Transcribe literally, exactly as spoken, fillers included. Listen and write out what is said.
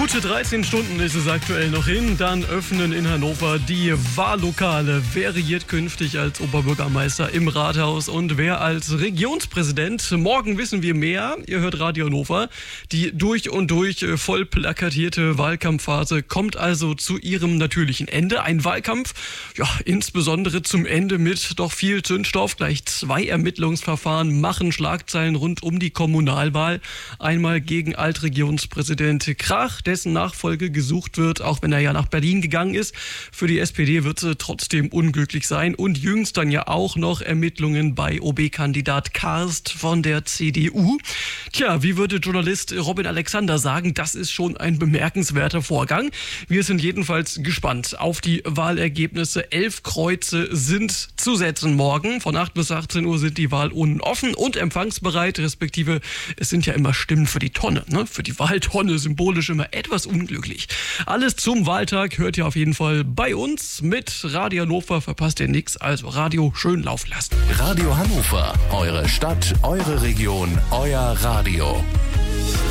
Gute dreizehn Stunden ist es aktuell noch hin. Dann öffnen in Hannover die Wahllokale. Wer regiert künftig als Oberbürgermeister im Rathaus und wer als Regionspräsident? Morgen wissen wir mehr. Ihr hört Radio Hannover. Die durch und durch voll plakatierte Wahlkampfphase kommt also zu ihrem natürlichen Ende. Ein Wahlkampf, ja, insbesondere zum Ende mit doch viel Zündstoff. Gleich zwei Ermittlungsverfahren machen Schlagzeilen rund um die Kommunalwahl. Einmal gegen Altregierungspräsident Krach, dessen Nachfolge gesucht wird, auch wenn er ja nach Berlin gegangen ist. Für die S P D wird es trotzdem unglücklich sein. Und jüngst dann ja auch noch Ermittlungen bei O B-Kandidat Karst von der C D U. Tja, wie würde Journalist Robin Alexander sagen, das ist schon ein bemerkenswerter Vorgang. Wir sind jedenfalls gespannt auf die Wahlergebnisse. Elf Kreuze sind zu setzen morgen. Von acht bis achtzehn Uhr sind die Wahlurnen offen und empfangsbereit, respektive es sind ja immer Stimmen für die Tonne, ne? Für die Wahltonne, symbolisch immer etwas unglücklich. Alles zum Wahltag hört ihr auf jeden Fall bei uns. Mit Radio Hannover verpasst ihr nichts, also Radio schön laufen lassen. Radio Hannover, eure Stadt, eure Region, euer Radio.